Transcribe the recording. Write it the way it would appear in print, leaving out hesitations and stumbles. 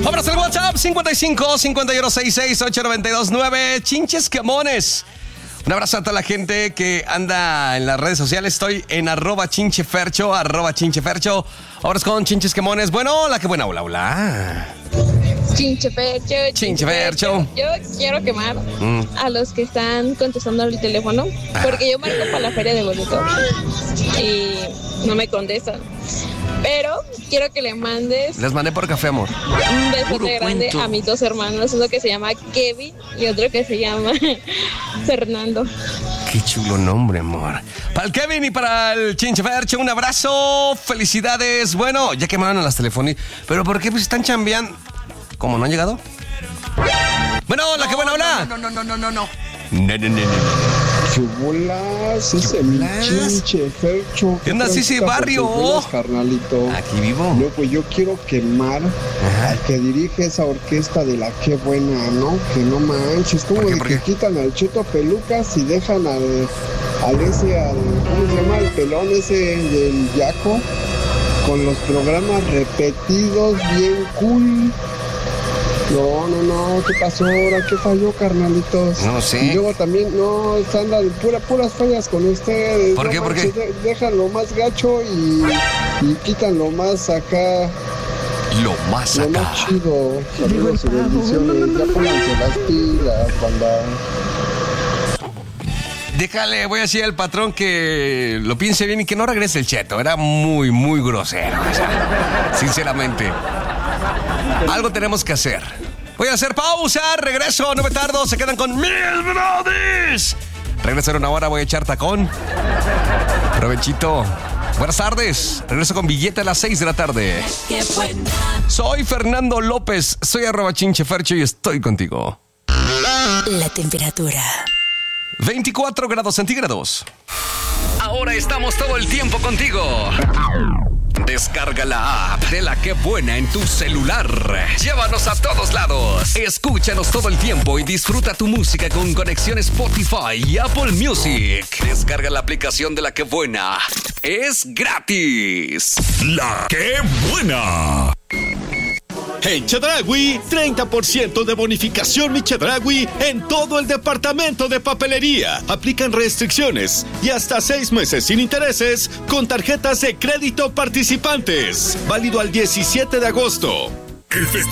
Abras el WhatsApp 55 5166 8929. Chinches quemones. Un abrazo a toda la gente que anda en las redes sociales. Estoy en @chinchefercho, @chinchefercho. Abras con Chinches quemones. Bueno, hola, qué buena, hola. Chinchefercho. Yo quiero quemar a los que están contestando el teléfono, porque yo marco para la feria de boleto y no me contestan. Pero quiero que le mandes... Les mandé por café, amor. Un besote grande a mis dos hermanos, uno que se llama Kevin y otro que se llama Fernando. Qué chulo nombre, amor. Para el Kevin y para el Chinchefercho, un abrazo, felicidades. Bueno, ya quemaron a las telefónicas, pero ¿por qué pues están chambeando? ¿Cómo no han llegado? Bueno, hola, qué buena, hola. No. Chubulas, ese mi Chinchefercho. ¿Qué onda, Sisi Barrio? Buenas, carnalito. Aquí vivo. No, pues yo quiero quemar al que dirige esa orquesta de la Qué Buena, ¿no? Que no manches, como de que quitan al Cheto Pelucas y dejan al ¿cómo se llama? El pelón ese del Yaco, con los programas repetidos, bien cool. No, ¿qué pasó ahora? ¿Qué falló, carnalitos? No sé. Y luego también, están dando puras fallas con ustedes. ¿Por qué? ¿Por qué? Dejan lo más gacho y quitan lo más acá. Lo más chido. Saludos y bendiciones. Ya pónganse las pilas, banda. Déjale, voy a decir al patrón que lo piense bien y que no regrese el Cheto. Era muy, muy grosero. O sea, sinceramente. Algo tenemos que hacer. Voy a hacer pausa, regreso, no me tardo. Se quedan con mis brodis. Regreso en una hora, voy a echar tacón. Provechito. Buenas tardes. Regreso con billete a las 6 de la tarde. Soy Fernando López. Soy @chinchefercho y estoy contigo. La temperatura 24 grados centígrados. Ahora estamos todo el tiempo contigo. Descarga la app de La Qué Buena en tu celular. Llévanos a todos lados. Escúchanos todo el tiempo y disfruta tu música con conexión Spotify y Apple Music. Descarga la aplicación de La Qué Buena. Es gratis. La Qué Buena. En Chedraui, 30% de bonificación Mi Chedraui en todo el departamento de papelería. Aplican restricciones y hasta 6 meses sin intereses con tarjetas de crédito participantes. Válido al 17 de agosto. El festival